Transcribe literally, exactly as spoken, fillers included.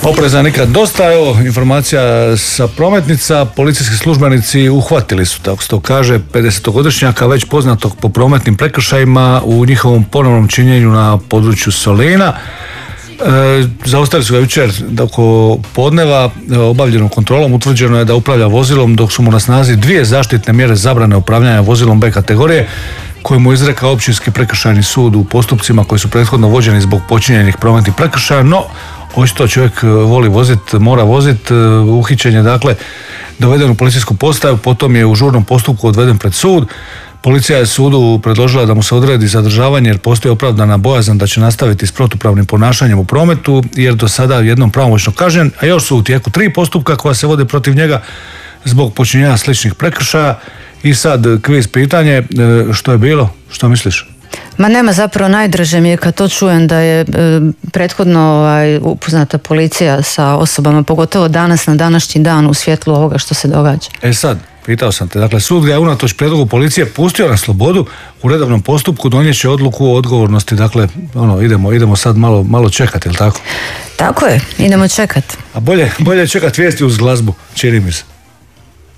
Opreza nikad dosta, evo informacija sa prometnica, policijski službenici uhvatili su, tako se to kaže, pedesetogodišnjaka već poznatog po prometnim prekršajima u njihovom ponovnom činjenju na području Solina. E, zaustavili su ga jučer oko podneva, obavljenom kontrolom utvrđeno je da upravlja vozilom dok su mu na snazi dvije zaštitne mjere zabrane upravljanja vozilom B kategorije koje mu izrekao Općinski prekršajni sud u postupcima koji su prethodno vođeni zbog počinjenih prometnih prekršaja, no očito čovjek voli vozit, mora vozit, uhićen je, dakle, doveden u policijsku postaju, potom je u žurnom postupku odveden pred sud. Policija je sudu predložila da mu se odredi zadržavanje jer postoji opravdana bojazan da će nastaviti s protupravnim ponašanjem u prometu jer do sada jednom pravomoćno kažnjen, a još su u tijeku tri postupka koja se vode protiv njega zbog počinjenja sličnih prekršaja. I sad kviz pitanje, što je bilo, što misliš? Ma nema, zapravo najdraže mi je kad to čujem da je e, prethodno ovaj, upoznata policija sa osobama, pogotovo danas na današnji dan u svjetlu ovoga što se događa. E sad, pitao sam te, dakle sud ga je unatoč prijedlogu policije pustio na slobodu, u redovnom postupku donijet će odluku o odgovornosti, dakle ono, idemo, idemo sad malo, malo čekati, jel tako? Tako je, idemo čekati. A bolje, bolje čekati vijesti uz glazbu, čini mi se.